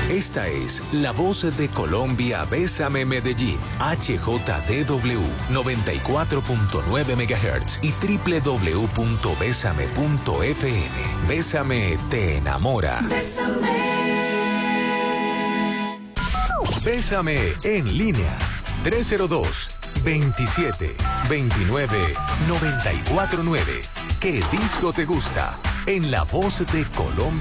Esta es la voz de Colombia. Bésame Medellín, HJDW 94.9 MHz y www.besame.fm. Bésame te enamora. Bésame en línea 302-27-29-949. ¿Qué disco te gusta? En la voz de Colombia.